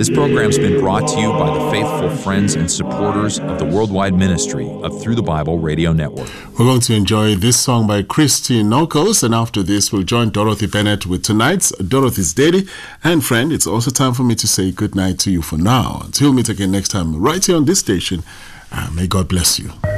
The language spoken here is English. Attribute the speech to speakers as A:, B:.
A: This program's been brought to you by the faithful friends and supporters of the worldwide ministry of Through the Bible Radio Network.
B: We're going to enjoy this song by Christy Nokos, and after this we'll join Dorothy Bennett with tonight's Dorothy's Daily. And friend, it's also time for me to say good night to you for now. Until we meet again next time, right here on this station, may God bless you.